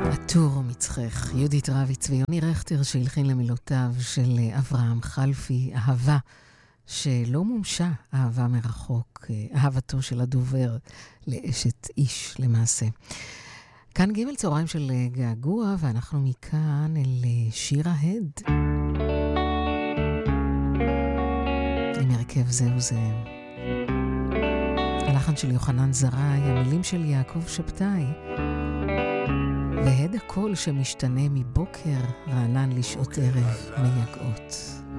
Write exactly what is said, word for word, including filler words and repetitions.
עטור מצחך, יהודית רביץ ויוני רכטר שהלחין למילותיו של אברהם חלפי, אהבה שלא מומשה, אהבה מרחוק, אהבתו של הדובר לאשת איש למעשה. כאן ג' צהריים של געגוע, ואנחנו מכאן אל שיר ההד. עם הרכב זהו זה. הלחן של יוחנן זרעי, המילים של יעקב שבתאי. והד הקול שמשתנה מבוקר רענן לשעות ערב מייגעות.